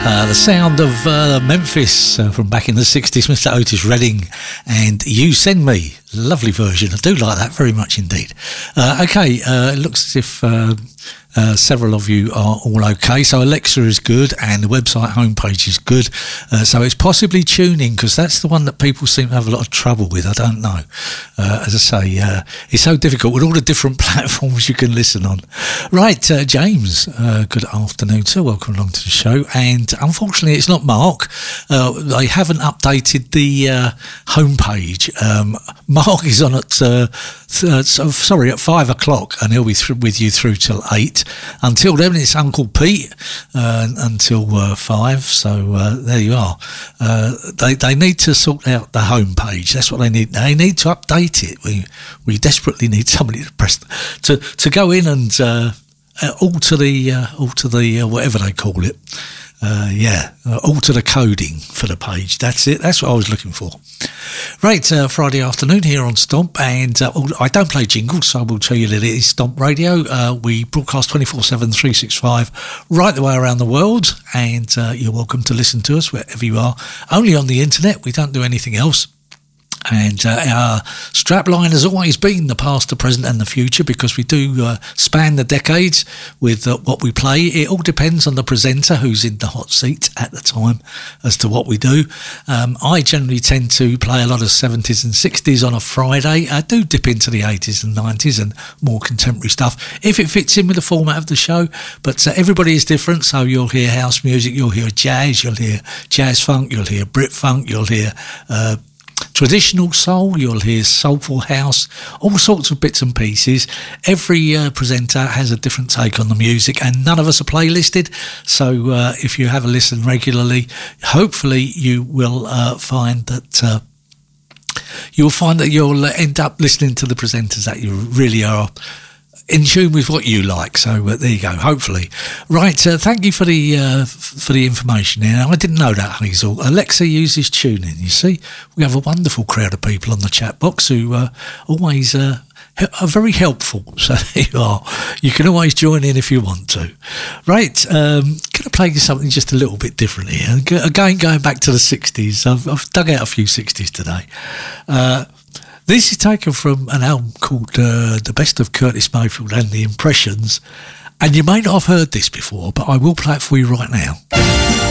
The sound of Memphis from back in the 60s, Mr. Otis Redding and You Send Me. Lovely version. I do like that very much indeed. It looks as if several of you are all okay. So Alexa is good and the website homepage is good. So it's possibly tuning, because that's the one that people seem to have a lot of trouble with. I don't know. As I say, it's so difficult with all the different platforms you can listen on. Right, James, good afternoon, sir. Welcome along to the show. And unfortunately, it's not Mark. They haven't updated the homepage. Mark is on at 5 o'clock, and he'll be with you through till 8. Until then, it's Uncle Pete until 5. So there you are. They need to sort out the homepage. That's what they need. They need to update it. We desperately need somebody to press to go in and alter the whatever they call it. Alter the coding for the page. That's it. That's what I was looking for. Right, Friday afternoon here on Stomp, and I don't play jingles, so I will tell you that it is Stomp Radio. We broadcast 24/7, 365, right the way around the world, and you're welcome to listen to us wherever you are. Only on the internet. We don't do anything else. And our strapline has always been the past, the present and the future, because we do span the decades with what we play. It all depends on the presenter who's in the hot seat at the time as to what we do. I generally tend to play a lot of 70s and 60s on a Friday. I do dip into the 80s and 90s and more contemporary stuff if it fits in with the format of the show. But everybody is different, so you'll hear house music, you'll hear jazz, you'll hear jazz funk, you'll hear Brit funk, you'll hear traditional soul, you'll hear soulful house, all sorts of bits and pieces. Every presenter has a different take on the music, and none of us are playlisted. So if you have a listen regularly, hopefully you will find that you'll end up listening to the presenters that you really are in tune with what you like. So there you go, hopefully. Right, thank you for the information here. I didn't know that, Hazel. Alexa uses TuneIn, you see. We have a wonderful crowd of people on the chat box who always are very helpful. So there you are. You can always join in if you want to. Right, going to play you something just a little bit different here. Again, going back to the 60s. I've dug out a few 60s today. This is taken from an album called The Best of Curtis Mayfield and the Impressions, and you may not have heard this before, but I will play it for you right now.